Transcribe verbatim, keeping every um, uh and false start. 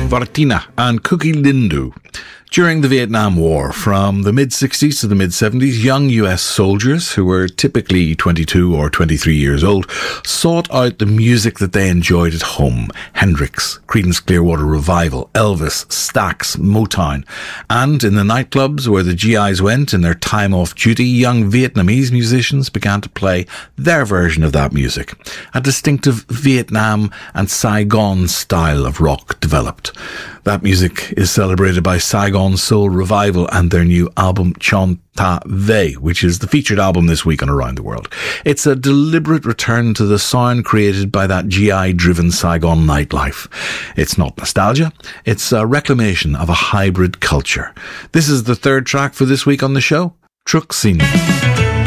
Vartina and Cookie Lindu. During the Vietnam War, from the mid-sixties to the mid-seventies, young U S soldiers, who were typically twenty-two or twenty-three years old, sought out the music that they enjoyed at home. Hendrix, Creedence Clearwater Revival, Elvis, Stax, Motown. And in the nightclubs where the G Is went in their time off duty, young Vietnamese musicians began to play their version of that music. A distinctive Vietnam and Saigon style of rock developed. That music is celebrated by Saigon Soul Revival and their new album Chon Ta Ve, which is the featured album this week on Around the World. It's a deliberate return to the sound created by that G I-driven Saigon nightlife. It's not nostalgia, it's a reclamation of a hybrid culture. This is the third track for this week on the show, Truck Scene.